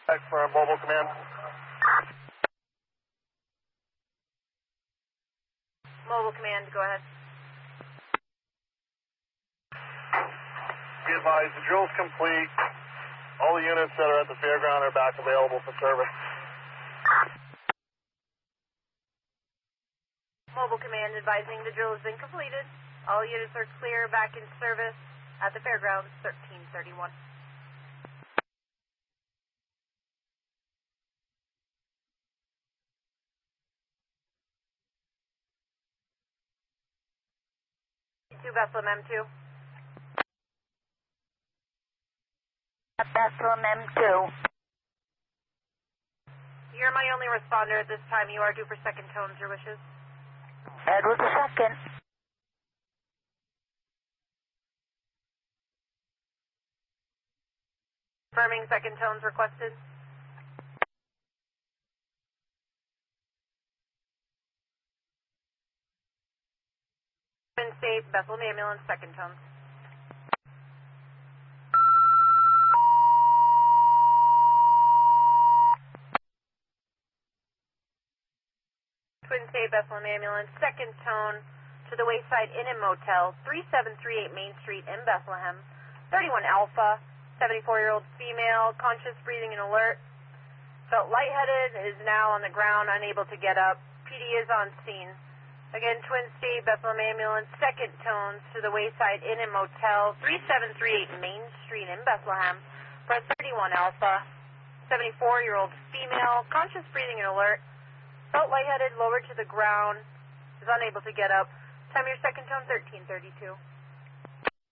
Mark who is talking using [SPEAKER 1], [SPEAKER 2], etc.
[SPEAKER 1] Back for mobile command.
[SPEAKER 2] Mobile command, go ahead.
[SPEAKER 1] Be advised, the drill's complete. All the units that are at the fairground are back available for service.
[SPEAKER 2] Mobile command advising the drill has been completed. All units are clear, back in service at the fairgrounds, 1331. Two Bethlehem M2.
[SPEAKER 3] Bethlehem M2.
[SPEAKER 2] You're my only responder at this time. You are due for second tones. Your wishes?
[SPEAKER 3] Edward II.
[SPEAKER 2] Confirming second tones requested. Twin State, Bethlehem Ambulance, second tones. Twin State, Bethlehem Ambulance, second tone to the Wayside Inn and Motel, 3738 Main Street in Bethlehem. 31 Alpha, 74-year-old female, conscious, breathing, and alert. Felt lightheaded, is now on the ground, unable to get up. PD is on scene. Again, Twin State, Bethlehem Ambulance, second tones to the Wayside Inn and Motel, 3738 Main Street in Bethlehem. Press 31 Alpha, 74-year-old female, conscious, breathing, and alert. Felt lightheaded, lowered to the ground, is unable to get up. Time your second tone, 1332.